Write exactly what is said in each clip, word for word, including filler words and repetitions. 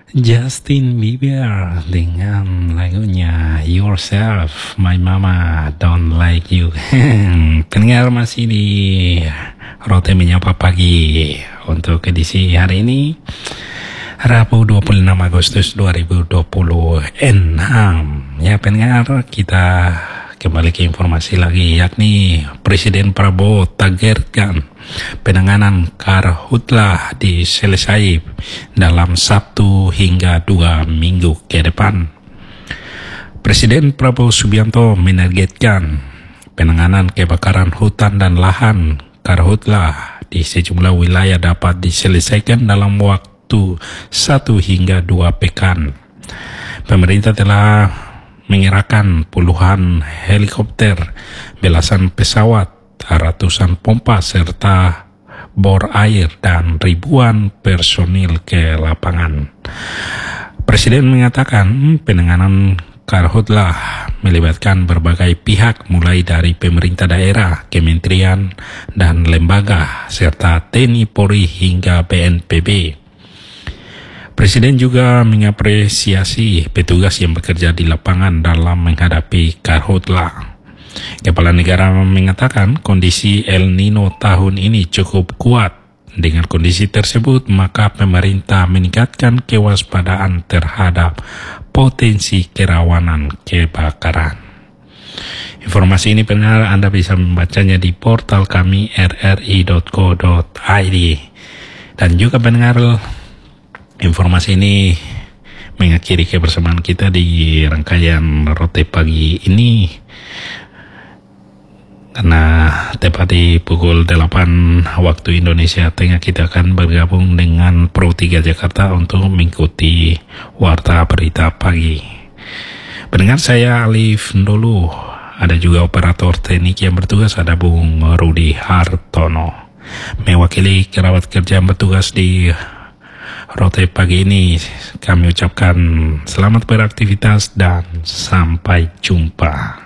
Justin Bieber dengan lagunya Yourself, My Mama Don't Like You. Pendengar masih di Rote Menyapa Pagi untuk edisi hari ini, Rabu dua puluh enam Agustus dua ribu dua puluh enam. Ya pendengar, kita kembali ke informasi lagi, yakni Presiden Prabowo targetkan penanganan karhutlah diselesai dalam Sabtu hingga dua minggu ke depan. Presiden Prabowo Subianto menargetkan penanganan kebakaran hutan dan lahan karhutlah di sejumlah wilayah dapat diselesaikan dalam waktu satu hingga dua pekan. Pemerintah telah mengerahkan puluhan helikopter, belasan pesawat, ratusan pompa serta bor air dan ribuan personil ke lapangan. Presiden mengatakan penanganan karhutlah melibatkan berbagai pihak mulai dari pemerintah daerah, kementerian dan lembaga serta T N I Polri hingga B N P B. Presiden juga mengapresiasi petugas yang bekerja di lapangan dalam menghadapi karhutlah. Kepala negara mengatakan kondisi El Nino tahun ini cukup kuat. Dengan kondisi tersebut, maka pemerintah meningkatkan kewaspadaan terhadap potensi kerawanan kebakaran. Informasi ini benar, Anda bisa membacanya di portal kami r r i dot co dot i d. Dan juga pendengar, informasi ini mengakhiri kebersamaan kita di rangkaian Rote Pagi ini, karena tepat di pukul delapan waktu Indonesia Tengah kita akan bergabung dengan Pro tiga Jakarta untuk mengikuti Warta Berita Pagi. Pendengar, saya Alif Ndolu, ada juga operator teknik yang bertugas, ada Bung Rudi Hartono. Mewakili kerabat kerja yang bertugas di Rote Pagi ini, kami ucapkan selamat beraktivitas dan sampai jumpa.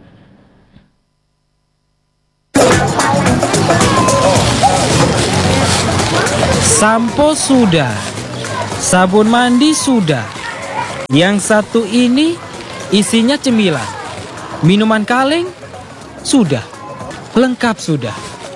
Sampo sudah, sabun mandi sudah, yang satu ini isinya cemilan, minuman kaleng sudah, lengkap sudah.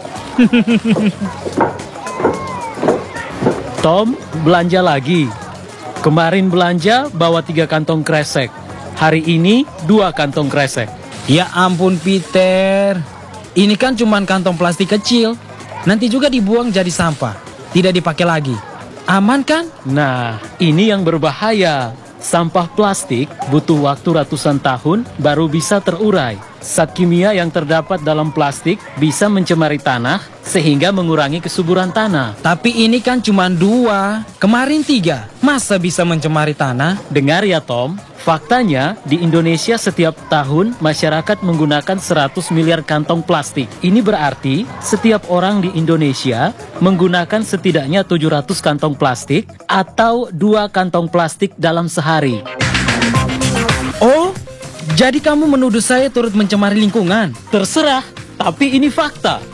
Tom, belanja lagi. Kemarin belanja bawa tiga kantong kresek. Hari ini dua kantong kresek. Ya ampun Peter, ini kan cuma kantong plastik kecil. Nanti juga dibuang jadi sampah, tidak dipakai lagi. Aman kan? Nah, ini yang berbahaya. Sampah plastik butuh waktu ratusan tahun baru bisa terurai. Zat kimia yang terdapat dalam plastik bisa mencemari tanah sehingga mengurangi kesuburan tanah. Tapi ini kan cuma dua, kemarin tiga. Masa bisa mencemari tanah? Dengar ya Tom, faktanya di Indonesia setiap tahun masyarakat menggunakan seratus miliar kantong plastik. Ini berarti setiap orang di Indonesia menggunakan setidaknya tujuh ratus kantong plastik atau dua kantong plastik dalam sehari. Oh, jadi kamu menuduh saya turut mencemari lingkungan? Terserah, tapi ini fakta.